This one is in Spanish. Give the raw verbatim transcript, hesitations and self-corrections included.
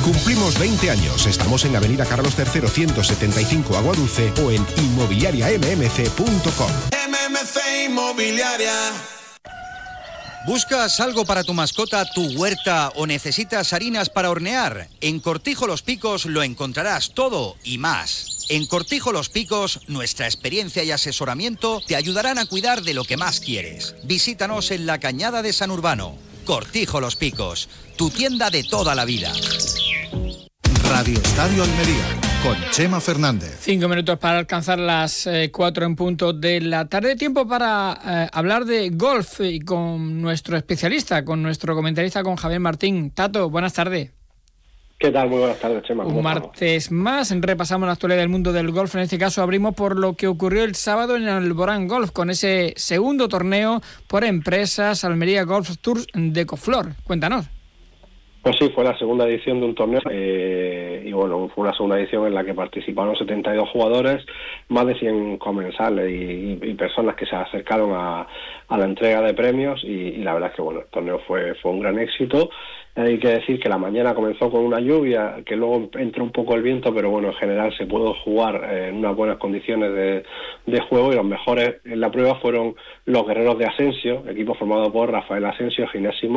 Cumplimos veinte años. Estamos en Avenida Carlos tercero, ciento setenta y cinco, Agua Dulce, o en inmobiliaria m m c punto com. M M C Inmobiliaria. ¿Buscas algo para tu mascota, tu huerta o necesitas harinas para hornear? En Cortijo Los Picos lo encontrarás todo y más. En Cortijo Los Picos, nuestra experiencia y asesoramiento te ayudarán a cuidar de lo que más quieres. Visítanos en la Cañada de San Urbano. Cortijo Los Picos, tu tienda de toda la vida. Radio Estadio Almería, con Chema Fernández. Cinco minutos para alcanzar las eh, cuatro en punto de la tarde. Tiempo para eh, hablar de golf y con nuestro especialista, con nuestro comentarista, con Javier Martín. Tato, buenas tardes. ¿Qué tal? Muy buenas tardes, Chema. Un martes estamos? más, repasamos la actualidad del mundo del golf. En este caso abrimos por lo que ocurrió el sábado en el Alborán Golf, con ese segundo torneo por empresas, Almería Golf Tours de Ecoflor. Cuéntanos. Pues sí, fue la segunda edición de un torneo eh, y bueno, fue una segunda edición en la que participaron setenta y dos jugadores, más de cien comensales y, y personas que se acercaron a, a la entrega de premios y, y la verdad es que bueno, el torneo fue, fue un gran éxito. Hay que decir que la mañana comenzó con una lluvia, que luego entró un poco el viento, pero bueno, en general se pudo jugar en unas buenas condiciones de, de juego y los mejores en la prueba fueron los guerreros de Asensio, equipo formado por Rafael Asensio, Ginés Simón,